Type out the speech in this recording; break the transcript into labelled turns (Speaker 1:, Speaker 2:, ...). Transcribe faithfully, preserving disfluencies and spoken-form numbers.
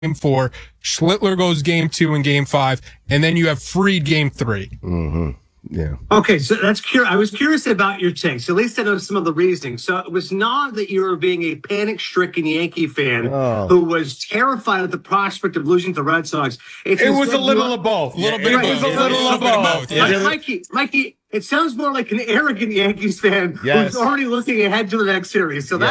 Speaker 1: game four. Schlittler goes game two and game five, and then you have Fried game three.
Speaker 2: Mm-hmm. Yeah.
Speaker 3: Okay, so that's curious. I was curious about your takes. At least I know some of the reasoning. So it was not that you were being a panic-stricken Yankee fan
Speaker 2: Oh.
Speaker 3: who was terrified at the prospect of losing to the Red Sox. It's
Speaker 4: It was a
Speaker 3: instead
Speaker 4: little
Speaker 3: you-
Speaker 4: of both.
Speaker 1: Yeah,
Speaker 4: It was a
Speaker 1: yeah,
Speaker 4: little
Speaker 1: yeah,
Speaker 4: of
Speaker 1: yeah,
Speaker 4: both.
Speaker 1: yeah.
Speaker 3: Mike- Mikey, Mikey, it sounds more like an arrogant Yankees fan
Speaker 4: Yes.
Speaker 3: who's already looking ahead to the next series. So that